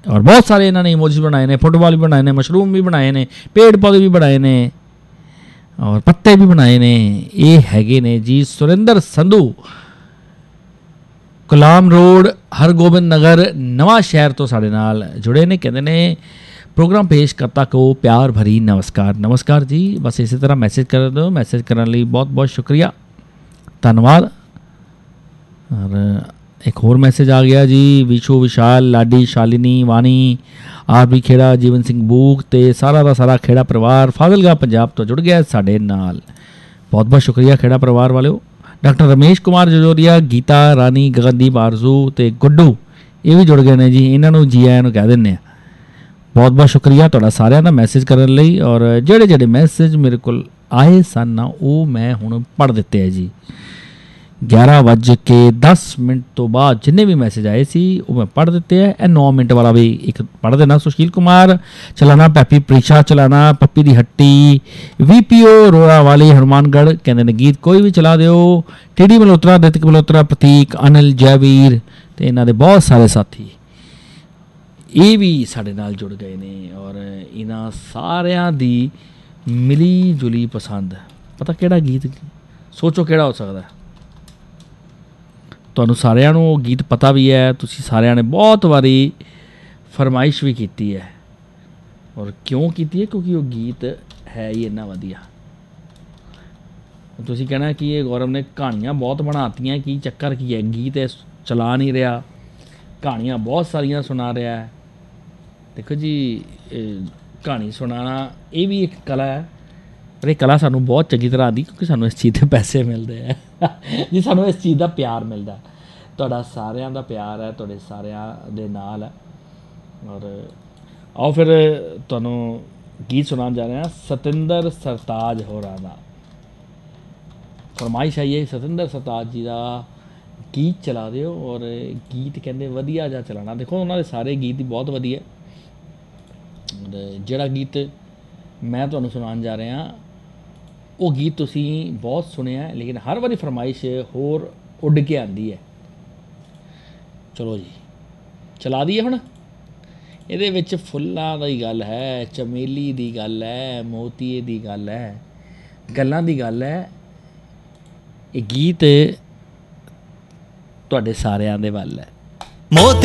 और बहुत सारे इन्होंने इमोजी बनाए ने, फुटबॉल भी बनाए ने, मशरूम भी बनाए ने, पेड़ पौधे भी बनाए ने और पत्ते भी बनाए ने। ये हैगे ने जी सुरिंदर संधू, गुलाम रोड, हरगोबिंद नगर, नवा शहर तो साढ़े नाल जुड़े ने। कहते ने प्रोग्राम पेश करता को प्यार भरी नमस्कार। नमस्कार जी, बस इसी तरह मैसेज कर दो। मैसेज करने लिए बहुत बहुत शुक्रिया, धन्यवाद। और एक होर मैसेज आ गया जी, विशु, विशाल, लाडी, शालिनी, वानी, आर भी खेड़ा, जीवन सिंह बूक ते सारा का सारा खेड़ा परिवार फाजिलका पंजाब तो जुड़ गया साढ़े नाल। बहुत बहुत शुक्रिया खेड़ा परिवार वालों। डॉक्टर रमेश कुमार जजोरिया, गीता रानी, गगनदीप, आरजू ते गुड्डू ये भी जुड़ गए ने जी। इन्हों जी आया कह दें बहुत बहुत शुक्रिया तुहाडा सारिਆਂ ਦਾ मैसेज करने ਲਈ। और ਜਿਹੜੇ ਜਿਹੜੇ मैसेज मेरे को आए सन ना वो मैं हुण पढ़ दिते है जी। 11:10 तो बाद जिन्ने भी मैसेज आए सी वो मैं पढ़ दिते है। ਇਹ 9 मिनट वाला भी एक पढ़ देना। सुशील कुमार चलाना, पैपी प्रीशा चलाना, पप्पी दी हट्टी, VPO रोड़ा वाली, हनुमानगढ़ कहते ने गीत कोई भी चला दिओ। टीडी मल्होत्रा, रितिक मल्होत्रा, प्रतीक, अनिल, जयवीर ते इन्हां दे बहुत सारे साथी ये भी साढ़े नाल जुड़ गए ने। और इन्हां सारियां दी मिली जुली पसंद। पता केड़ा गीत, सोचो केड़ा हो सकता है। तुहानूं सारियां नूं गीत पता भी है, तुसीं सारियां ने बहुत वारी फरमाइश भी की है। और क्यों की है? क्योंकि वो गीत है ही इन्ना वधिया। तुसीं कहना कि ये गौरव ने कहानियाँ बहुत बनाती, की चक्कर की है, गीत चला नहीं रहा, कहानियाँ बहुत सारियाँ सुना रहा है। देखो जी, कहानी सुनाना ये भी एक कला है, पर यह कला सानू बहुत चंगी तरह आती क्योंकि सानू इस चीज़ के पैसे मिलते हैं जी, सानू इस चीज़ का प्यार मिलता है। तुहाडा सारिਆਂ ਦਾ प्यार है, तुहाडे सारिਆਂ दे नाल है। और आओ फिर तुहानू गीत सुनान जा रहे हैं सतिंदर सरताज होरां दा। फरमाइश आई है सतिंदर सरताज जी का गीत चला दिओ। और गीत कहते वधिया जा चलाना। देखो उन्होंने सारे गीत ही बहुत वधिया। और जिहड़ा गीत मैं तुहानू सुनान जा रहा वो गीत तुसी बहुत सुनिया है, लेकिन हर बारी फरमाइश होर उड़ के आती है। चलो जी चला दी है हुण। ਇਹਦੇ ਵਿੱਚ ਫੁੱਲਾਂ ਦੀ ਗੱਲ ਹੈ, ਚਮੇਲੀ ਦੀ ਗੱਲ ਹੈ, ਮੋਤੀਏ ਦੀ ਗੱਲ ਹੈ, ਗੱਲਾਂ ਦੀ ਗੱਲ ਹੈ। ਇਹ ਗੀਤ ਤੁਹਾਡੇ ਸਾਰਿਆਂ ਦੇ ਵੱਲ ਹੈ। ਮੋਤੀ